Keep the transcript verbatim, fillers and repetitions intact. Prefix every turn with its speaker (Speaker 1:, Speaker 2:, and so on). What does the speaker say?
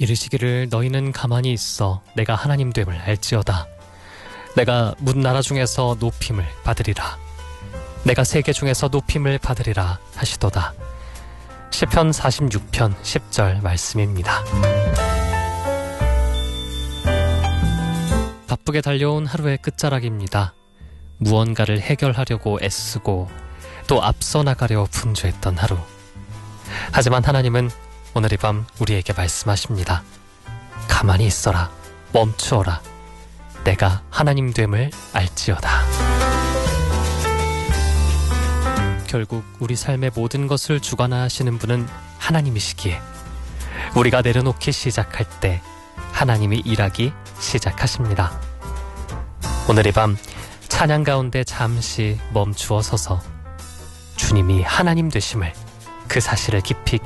Speaker 1: 이르시기를 너희는 가만히 있어 내가 하나님 됨을 알지어다. 내가 문 나라 중에서 높임을 받으리라. 내가 세계 중에서 높임을 받으리라 하시도다. 시편 사십육 편 십 절 말씀입니다. 바쁘게 달려온 하루의 끝자락입니다. 무언가를 해결하려고 애쓰고 또 앞서 나가려 분주했던 하루. 하지만 하나님은 오늘 이 밤 우리에게 말씀하십니다. 가만히 있어라. 멈추어라. 내가 하나님 됨을 알지어다. 결국 우리 삶의 모든 것을 주관하시는 분은 하나님이시기에 우리가 내려놓기 시작할 때 하나님이 일하기 시작하십니다. 오늘 이 밤 찬양 가운데 잠시 멈추어 서서 주님이 하나님 되심을, 그 사실을 깊이